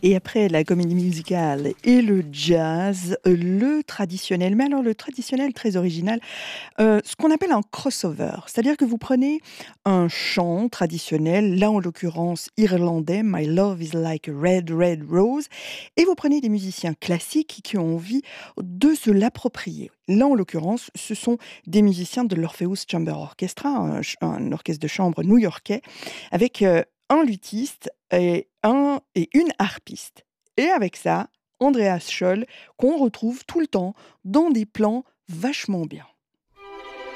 Et après la comédie musicale et le jazz, le traditionnel, mais alors le traditionnel très original, ce qu'on appelle un crossover. C'est-à-dire que vous prenez un chant traditionnel, là en l'occurrence irlandais, My Love is like a red, red rose, et vous prenez des musiciens classiques qui ont envie de se l'approprier. Là en l'occurrence, ce sont des musiciens de l'Orpheus Chamber Orchestra, un orchestre de chambre new-yorkais, avec un luthiste et une harpiste. Et avec ça, Andreas Scholl, qu'on retrouve tout le temps dans des plans vachement bien.